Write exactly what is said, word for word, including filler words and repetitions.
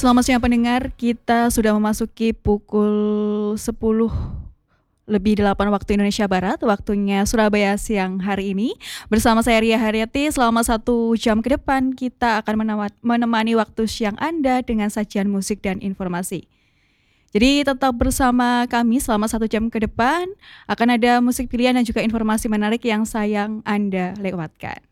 Selamat siang pendengar, kita sudah memasuki pukul sepuluh lebih delapan waktu Indonesia Barat, waktunya Surabaya siang hari ini. Bersama saya Ria Haryati, selama satu jam ke depan kita akan menewa- menemani waktu siang Anda dengan sajian musik dan informasi. Jadi tetap bersama kami selama satu jam ke depan, akan ada musik pilihan dan juga informasi menarik yang sayang Anda lewatkan.